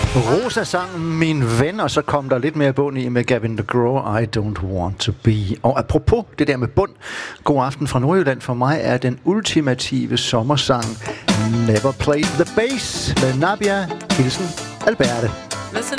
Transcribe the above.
Rosa sang Min Ven, og så kom der lidt mere bund i med Gavin DeGraw, I Don't Want To Be. Og apropos det der med bund, god aften fra Nordjylland for mig er den ultimative sommersang Never Played The Bass med Nabia Hilsen Alberte. Listen